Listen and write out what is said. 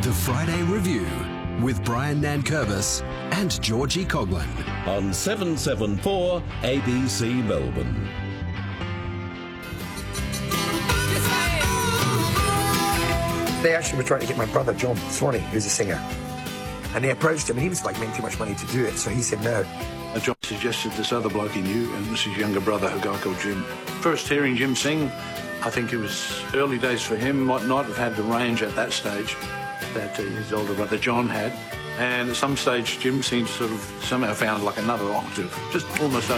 The Friday Review with Brian Nankervis and Georgie Coughlin on 774 ABC Melbourne. They actually were trying to get my brother John Swanee, who's a singer, and they approached him, and he was like making too much money to do it, so he said no. John suggested this other bloke he knew, and this is his younger brother, a guy called Jim. First hearing Jim sing, I think it was early days for him, might not have had the range at that stage that his older brother John had. And at some stage, Jim seemed to sort of somehow found like another octave, just almost